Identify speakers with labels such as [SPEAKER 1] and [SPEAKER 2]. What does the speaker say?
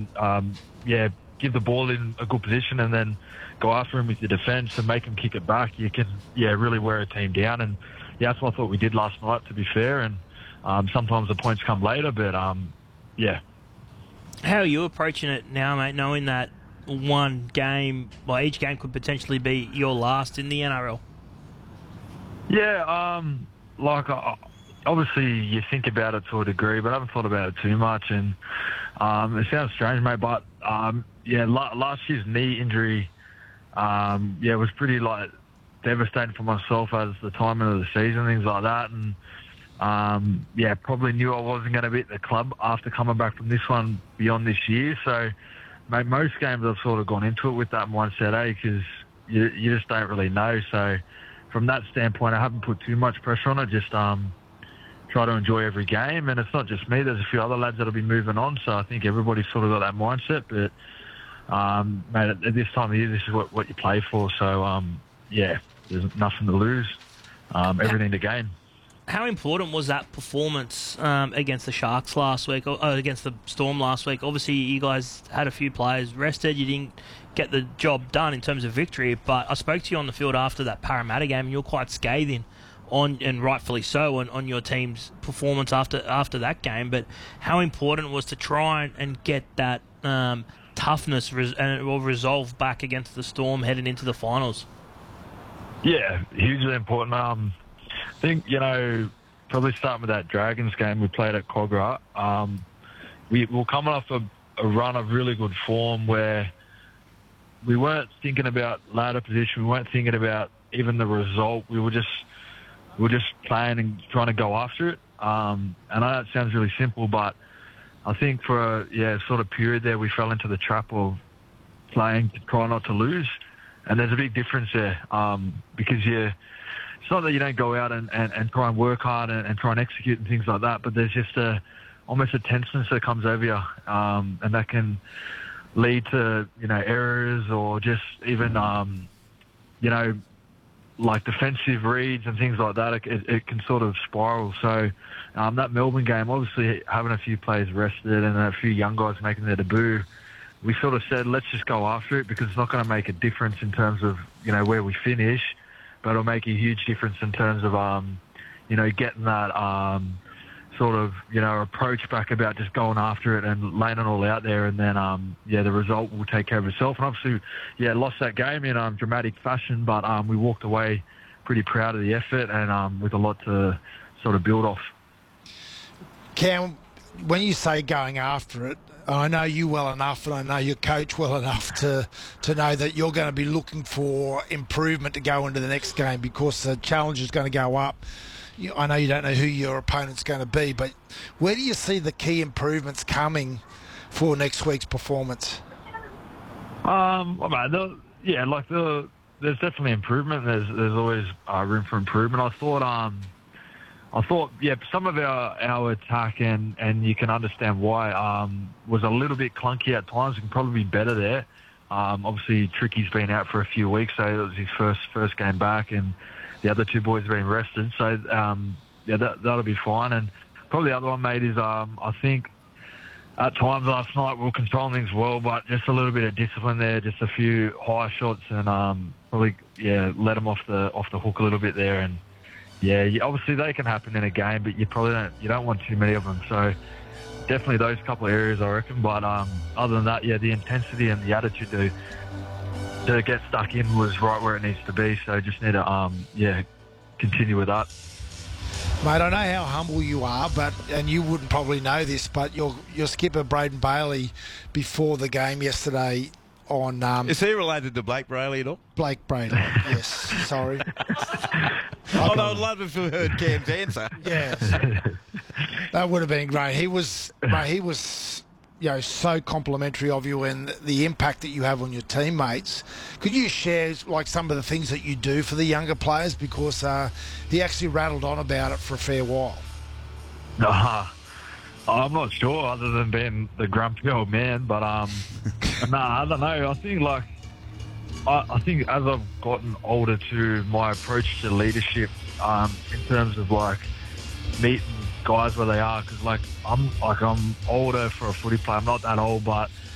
[SPEAKER 1] and give the ball in a good position and then go after him with your defence and make him kick it back, you can really wear a team down. And that's what I thought we did last night, to be fair. And sometimes the points come later, but
[SPEAKER 2] How are you approaching it now, mate, knowing that one game, each game could potentially be your last in the NRL?
[SPEAKER 1] Yeah, obviously you think about it to a degree, but I haven't thought about it too much. And it sounds strange, mate, but last year's knee injury, was pretty devastating for myself as the timing of the season, things like that. And probably knew I wasn't going to be at the club after coming back from this one beyond this year. So, mate, most games I've sort of gone into it with that mindset, because you just don't really know. So, from that standpoint, I haven't put too much pressure on it. Just try to enjoy every game. And it's not just me. There's a few other lads that'll be moving on. So I think everybody's sort of got that mindset. But, mate, at this time of year, this is what you play for. So, there's nothing to lose, everything to gain.
[SPEAKER 2] How important was that performance against the Sharks last week, or against the Storm last week? Obviously, you guys had a few players rested. You didn't get the job done in terms of victory, but I spoke to you on the field after that Parramatta game, and you're quite scathing and rightfully so, on your team's performance after that game. But how important was to try and get that toughness and resolve back against the Storm heading into the finals? Yeah,
[SPEAKER 1] hugely important. I think, probably starting with that Dragons game we played at Cogra. We were coming off a run of really good form where we weren't thinking about ladder position. We weren't thinking about even the result. We were just playing and trying to go after it. And I know it sounds really simple, but I think for a sort of period there, we fell into the trap of playing to try not to lose. And there's a big difference there because it's not that you don't go out and try and work hard and try and execute and things like that, but there's just almost a tenseness that comes over you, and that can lead to, errors or just even, like defensive reads and things like that. It can sort of spiral. So that Melbourne game, obviously having a few players rested and a few young guys making their debut, we sort of said, let's just go after it because it's not going to make a difference in terms of, where we finish, but it'll make a huge difference in terms of, getting that sort of, approach back about just going after it and laying it all out there. And then, the result will take care of itself. And obviously, lost that game in dramatic fashion, but we walked away pretty proud of the effort and with a lot to sort of build off.
[SPEAKER 3] Cam, when you say going after it, I know you well enough and I know your coach well enough to know that you're going to be looking for improvement to go into the next game because the challenge is going to go up. I know you don't know who your opponent's going to be, but where do you see the key improvements coming for next week's performance?
[SPEAKER 1] There's definitely improvement. There's always room for improvement. I thought, some of our attack, and you can understand why, was a little bit clunky at times. It can probably be better there. Obviously, Tricky's been out for a few weeks, so it was his first game back, and the other two boys have been rested. So, that'll be fine. And probably the other one, mate, is I think at times last night we were controlling things well, but just a little bit of discipline there, just a few high shots, and probably let them off the hook a little bit there. And obviously they can happen in a game, but you don't want too many of them. So definitely those couple of areas, I reckon. But other than that, the intensity and the attitude to get stuck in was right where it needs to be. So just need to continue with that.
[SPEAKER 3] Mate, I know how humble you are, and you wouldn't probably know this, but your skipper Braden Bailey before the game yesterday on...
[SPEAKER 4] Is he related to Blake Brayley at all?
[SPEAKER 3] Blake Brayley, yes. Sorry.
[SPEAKER 4] I'd love if we heard Cam's answer.
[SPEAKER 3] Yes. That would have been great. He was so complimentary of you and the impact that you have on your teammates. Could you share some of the things that you do for the younger players? Because he actually rattled on about it for a fair while.
[SPEAKER 1] I'm not sure, other than being the grumpy old man, but I don't know. I think as I've gotten older too, my approach to leadership in terms of meeting guys where they are, because I'm older for a footy player. I'm not that old, but